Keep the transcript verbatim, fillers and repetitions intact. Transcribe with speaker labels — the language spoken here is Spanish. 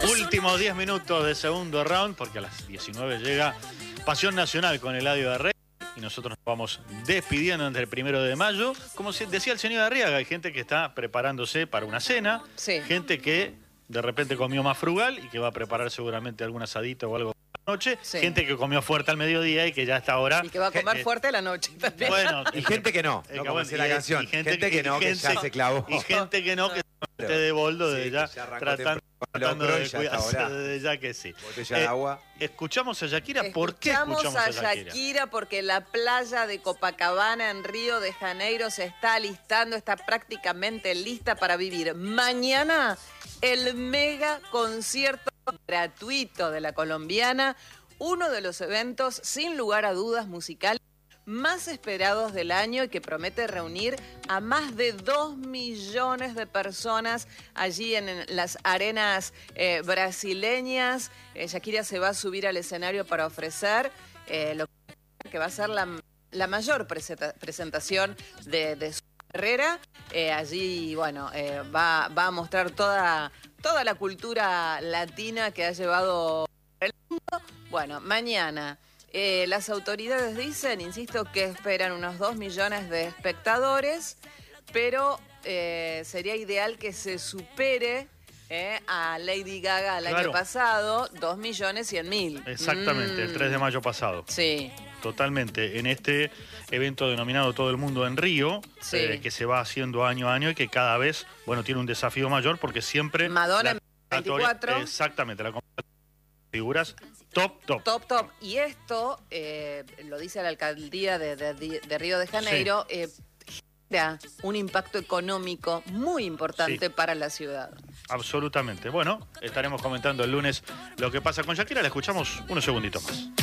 Speaker 1: Últimos diez minutos de segundo round, porque a las diecinueve llega Pasión Nacional con Eladio de Rey. Y nosotros nos vamos despidiendo entre el primero de mayo. Como decía el señor Arriaga, hay gente que está preparándose para una cena.
Speaker 2: Sí.
Speaker 1: Gente que de repente comió más frugal y que va a preparar seguramente algún asadito o algo para la noche. Sí. Gente que comió fuerte al mediodía y que ya está ahora.
Speaker 2: Y que va a comer
Speaker 1: eh,
Speaker 2: fuerte a la noche también.
Speaker 3: Bueno, y gente que no, no como dice la canción.
Speaker 1: Y gente,
Speaker 3: gente que no, que ya se clavó.
Speaker 1: Y gente que no, que se mete de boldo desde ya,
Speaker 3: ya
Speaker 1: tratando, tratando de cuidarse desde ya que sí.
Speaker 3: Botella de agua.
Speaker 1: Escuchamos a Shakira. ¿Por qué escuchamos a Shakira?
Speaker 2: a Shakira porque la playa de Copacabana en Río de Janeiro se está alistando, está prácticamente lista para vivir mañana el mega concierto gratuito de la colombiana, uno de los eventos sin lugar a dudas musicales más esperados del año y que promete reunir a más de dos millones de personas allí en, en las arenas eh, brasileñas. Eh, Shakira se va a subir al escenario para ofrecer eh, lo que va a ser la, la mayor presenta, presentación de, de su carrera. Eh, allí, bueno, eh, va, va a mostrar toda, toda la cultura latina que ha llevado el mundo. Bueno, mañana... Eh, las autoridades dicen, insisto, que esperan unos dos millones de espectadores, pero eh, sería ideal que se supere eh, a Lady Gaga el claro. año pasado, dos millones cien mil.
Speaker 1: Exactamente, mm. el tres de mayo pasado.
Speaker 2: Sí.
Speaker 1: Totalmente, en este evento denominado Todo el Mundo en Río, sí. eh, que se va haciendo año a año y que cada vez, bueno, tiene un desafío mayor porque siempre...
Speaker 2: Madonna en veinticuatro.
Speaker 1: Exactamente, la figuras top, top.
Speaker 2: Top, top. Y esto, eh, lo dice la alcaldía de, de, de Río de Janeiro, sí. eh, genera un impacto económico muy importante sí. para la ciudad.
Speaker 1: Absolutamente. Bueno, estaremos comentando el lunes lo que pasa con Shakira. La escuchamos unos segunditos más.